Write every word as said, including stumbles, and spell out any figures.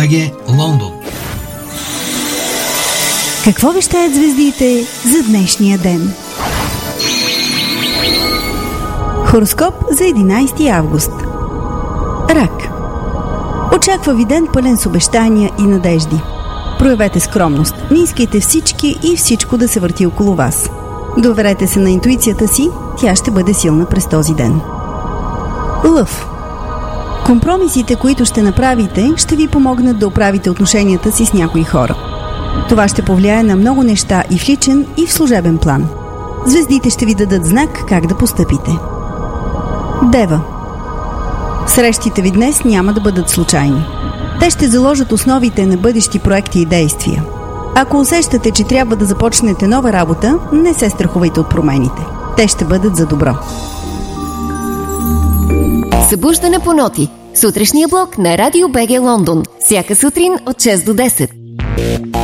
БГ Лондон. Какво вещаят звездите за днешния ден? Хороскоп за единайсети август. Рак. Очаква ви ден пълен с обещания и надежди. Проявете скромност, не искайте всички и всичко да се върти около вас. Доверете се на интуицията си, тя ще бъде силна през този ден. Лъв. Компромисите, които ще направите, ще ви помогнат да оправите отношенията си с някои хора. Това ще повлияе на много неща и в личен, и в служебен план. Звездите ще ви дадат знак как да постъпите. Дева. Срещите ви днес няма да бъдат случайни. Те ще заложат основите на бъдещи проекти и действия. Ако усещате, че трябва да започнете нова работа, не се страхувайте от промените. Те ще бъдат за добро. Събуждане по ноти. Сутрешния блок на Радио БГ Лондон. Всяка сутрин от шест до десет.